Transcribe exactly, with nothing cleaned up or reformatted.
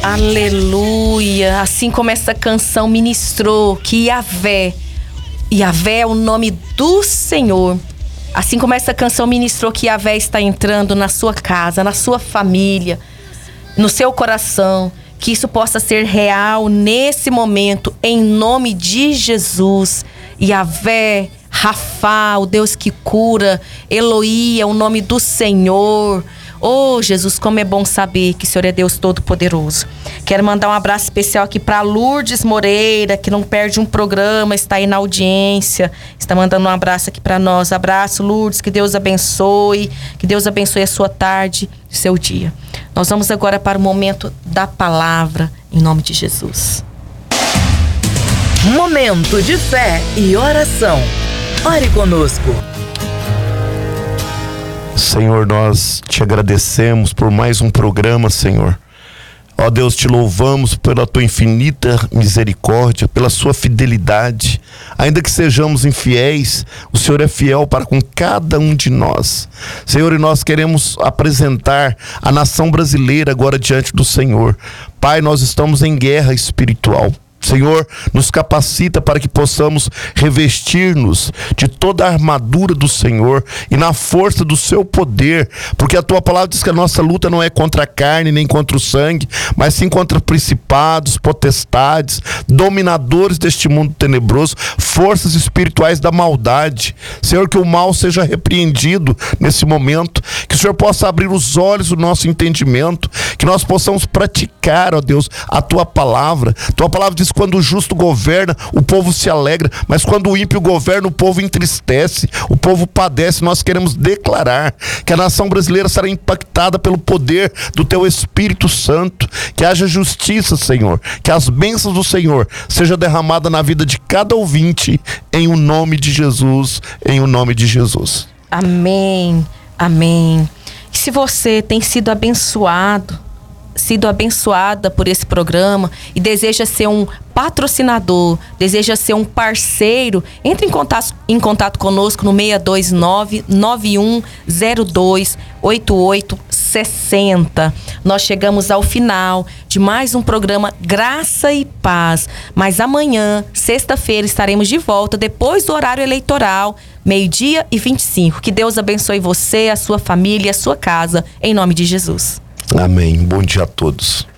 Aleluia. Assim como essa canção ministrou que Yahvé, Yahvé é o nome do Senhor. Assim como essa canção ministrou que Yahvé está entrando na sua casa, na sua família, no seu coração. Que isso possa ser real nesse momento, em nome de Jesus. Yahvé, Rafá, o Deus que cura, Eloí é o nome do Senhor. Oh, Jesus, como é bom saber que o Senhor é Deus Todo-Poderoso. Quero mandar um abraço especial aqui para Lourdes Moreira, que não perde um programa, está aí na audiência. Está mandando um abraço aqui para nós. Abraço, Lourdes, que Deus abençoe. Que Deus abençoe a sua tarde e seu dia. Nós vamos agora para o momento da palavra, em nome de Jesus. Momento de fé e oração. Ore conosco. Senhor, nós te agradecemos por mais um programa, Senhor. Ó Deus, te louvamos pela tua infinita misericórdia, pela sua fidelidade. Ainda que sejamos infiéis, o Senhor é fiel para com cada um de nós. Senhor, e nós queremos apresentar a nação brasileira agora diante do Senhor. Pai, nós estamos em guerra espiritual. Senhor, nos capacita para que possamos revestir-nos de toda a armadura do Senhor e na força do seu poder, porque a tua palavra diz que a nossa luta não é contra a carne nem contra o sangue, mas sim contra principados, potestades, dominadores deste mundo tenebroso, forças espirituais da maldade. Senhor, que o mal seja repreendido nesse momento, que o Senhor possa abrir os olhos do nosso entendimento, que nós possamos praticar, ó Deus, a tua palavra. Tua palavra diz: quando o justo governa, o povo se alegra, mas quando o ímpio governa, o povo entristece, o povo padece. Nós queremos declarar que a nação brasileira será impactada pelo poder do teu Espírito Santo, que haja justiça, Senhor, que as bênçãos do Senhor seja derramada na vida de cada ouvinte, em o nome de Jesus, em o nome de Jesus. Amém, amém. E se você tem sido abençoado, sido abençoada por esse programa e deseja ser um patrocinador, deseja ser um parceiro, entre em contato, em contato conosco no seis dois nove, nove um zero dois, oito oito seis zero. Nós chegamos ao final de mais um programa Graça e Paz, mas amanhã, sexta-feira, estaremos de volta depois do horário eleitoral, meio-dia e vinte e cinco. Que Deus abençoe você, a sua família e a sua casa, em nome de Jesus. Amém. Bom dia a todos.